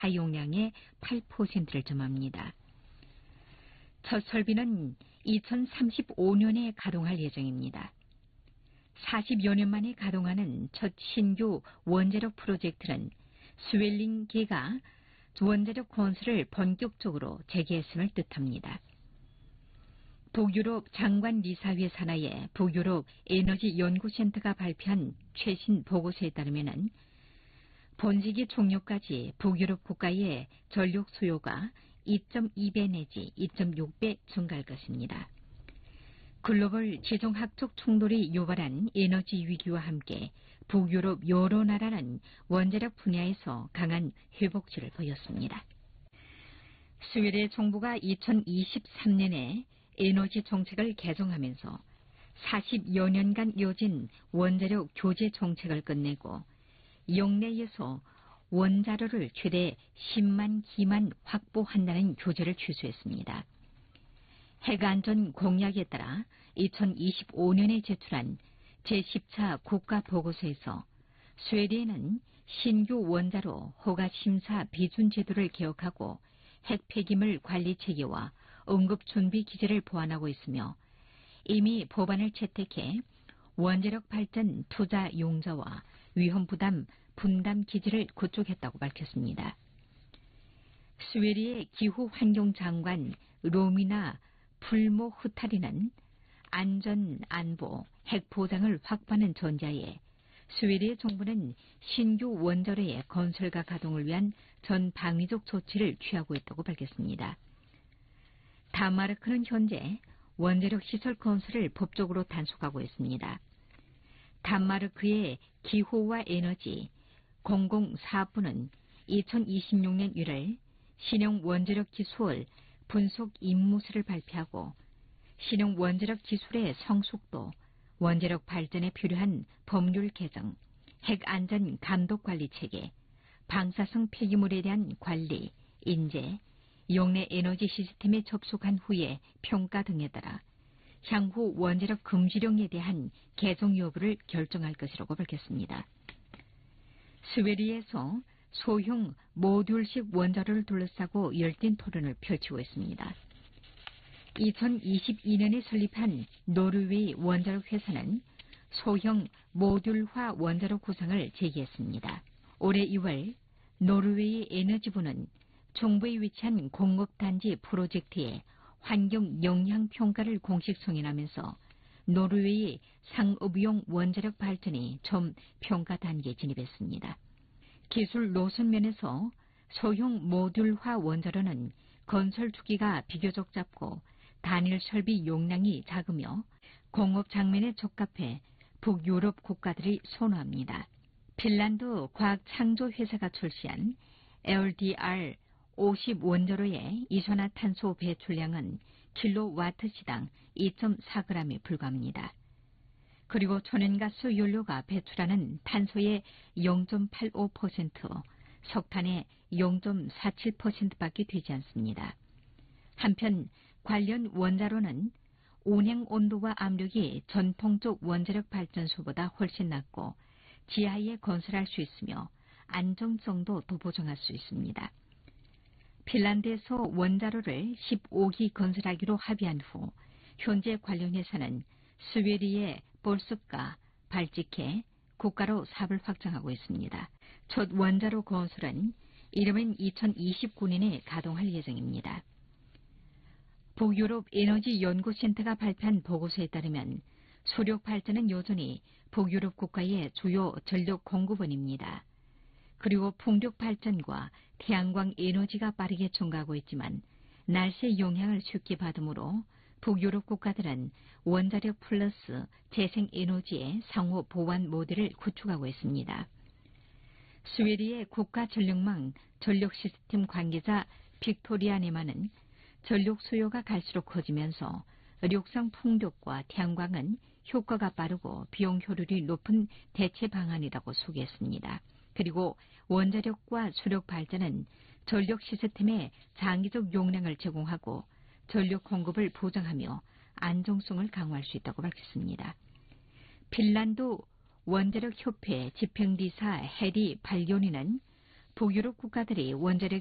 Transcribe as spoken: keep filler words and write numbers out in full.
용량의 팔 퍼센트를 점합니다. 첫 설비는 이천삼십오 년에 가동할 예정입니다. 사십여 년 만에 가동하는 첫 신규 원자력 프로젝트는 스웰링기가 원자력 건설을 본격적으로 재개했음을 뜻합니다. 북유럽 장관리사회 산하의 북유럽 에너지 연구센터가 발표한 최신 보고서에 따르면 본시기 종료까지 북유럽 국가의 전력 수요가 이 점 이 배 내지 이 점 육 배 증가할 것입니다. 글로벌 지정학적 충돌이 유발한 에너지 위기와 함께 북유럽 여러 나라는 원자력 분야에서 강한 회복세를 보였습니다. 스웨덴 정부가 이천이십삼 년에 에너지 정책을 개정하면서 사십여 년간 이어진 원자력 규제 정책을 끝내고 영내에서 원자로를 최대 십만 기만 확보한다는 규제를 취소했습니다. 핵안전 공약에 따라 이천이십오 년에 제출한 제십 차 국가보고서에서 스웨덴은 신규 원자로 허가 심사 비준 제도를 개혁하고 핵 폐기물 관리 체계와 응급 준비 기제를 보완하고 있으며 이미 법안을 채택해 원자력 발전 투자 용자와 위험 부담 분담 기제를 구축했다고 밝혔습니다. 스웨덴의 기후 환경 장관 로미나 풀모흐타리는 안전, 안보, 핵 보장을 확보하는 전제하에 스웨덴 정부는 신규 원자로의 건설과 가동을 위한 전 방위적 조치를 취하고 있다고 밝혔습니다. 단마르크는 현재 원자력 시설 건설을 법적으로 단속하고 있습니다. 단마르크의 기후와 에너지 공공사업부는 이천이십육 년 일월 신형 원자력 기술 분석 임무서를 발표하고 신형 원자력 기술의 성숙도, 원자력 발전에 필요한 법률 개정, 핵안전 감독 관리 체계, 방사성 폐기물에 대한 관리, 인재, 용내 에너지 시스템에 접속한 후에 평가 등에 따라 향후 원자력 금지령에 대한 개정 여부를 결정할 것이라고 밝혔습니다. 스웨덴에서 소형 모듈식 원자로를 둘러싸고 열띤 토론을 펼치고 있습니다. 이천이십이 년에 설립한 노르웨이 원자력 회사는 소형 모듈화 원자로 구상을 제기했습니다. 올해 이월 노르웨이 에너지부는 정부에 위치한 공업단지 프로젝트의 환경 영향 평가를 공식 승인하면서 노르웨이 상업용 원자력 발전이 처음 평가 단계에 진입했습니다. 기술 노선면에서 소형 모듈화 원자로는 건설 주기가 비교적 짧고 단일 설비 용량이 작으며 공업 장면에 적합해 북유럽 국가들이 선호합니다. 핀란드 과학창조회사가 출시한 엘디알 오십 원자로의 이산화탄소 배출량은 킬로와트시당 이 점 사 그램에 불과합니다. 그리고 천연가스 연료가 배출하는 탄소의 영 점 팔오 퍼센트, 석탄의 영 점 사칠 퍼센트밖에 되지 않습니다. 한편 관련 원자로는 운행 온도와 압력이 전통적 원자력 발전소보다 훨씬 낮고 지하에 건설할 수 있으며 안정성도 더 보장할 수 있습니다. 핀란드에서 원자로를 십오 기 건설하기로 합의한 후 현재 관련 회사는 스웨덴의 볼스카, 발직해 국가로 사업을 확장하고 있습니다. 첫 원자로 건설은 이르면 이천이십구 년에 가동할 예정입니다. 북유럽 에너지 연구센터가 발표한 보고서에 따르면 수력 발전은 여전히 북유럽 국가의 주요 전력 공급원입니다. 그리고 풍력 발전과 태양광 에너지가 빠르게 증가하고 있지만 날씨의 영향을 쉽게 받으므로 북유럽 국가들은 원자력 플러스 재생에너지의 상호 보완 모델을 구축하고 있습니다. 스웨덴의 국가전력망 전력시스템 관계자 빅토리아 네마는 전력 수요가 갈수록 커지면서 력상 풍력과 태양광은 효과가 빠르고 비용 효율이 높은 대체 방안이라고 소개했습니다. 그리고 원자력과 수력 발전은 전력 시스템의 장기적 용량을 제공하고 전력 공급을 보장하며 안정성을 강화할 수 있다고 밝혔습니다. 핀란드 원자력협회 집행비사 해리 발견이는 북유럽 국가들이 원자력